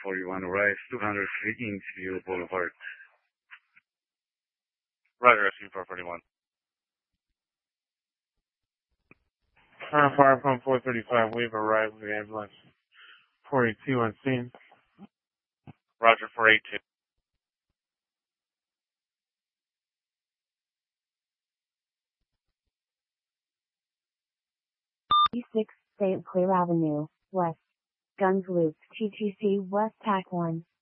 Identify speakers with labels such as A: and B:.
A: 41 Rise, 203 Innsville Boulevard.
B: Roger, SU 441.
C: Fire from 435, we've arrived with the ambulance. 42 on scene.
B: Roger, 482.
D: 6 St. Clair Avenue, West. Guns Loop, TTC West Pack 1.